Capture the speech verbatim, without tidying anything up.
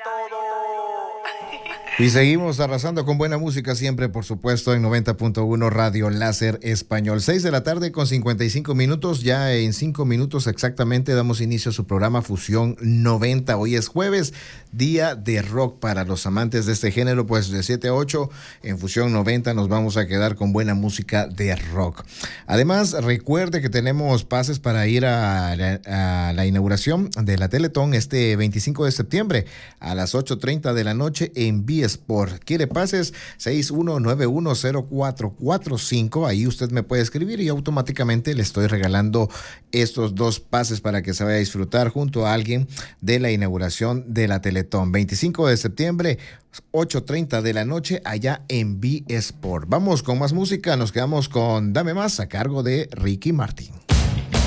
Y seguimos arrasando con buena música siempre, por supuesto, en noventa punto uno Radio Láser Español. seis de la tarde con cincuenta y cinco minutos. Ya en cinco minutos exactamente damos inicio a su programa Fusión noventa. Hoy es jueves, día de rock para los amantes de este género. Pues de siete a ocho en Fusión noventa nos vamos a quedar con buena música de rock. Además, recuerde que tenemos pases para ir a la, a la inauguración de la Teletón este veinticinco de septiembre a las ocho treinta de la noche en B Sport. ¿Quiere pases? seis uno nueve uno cero cuatro cuatro cinco. Ahí usted me puede escribir y automáticamente le estoy regalando estos dos pases para que se vaya a disfrutar junto a alguien de la inauguración de la Teletón. veinticinco de septiembre, ocho treinta de la noche, allá en B Sport. Vamos con más música. Nos quedamos con Dame Más a cargo de Ricky Martin.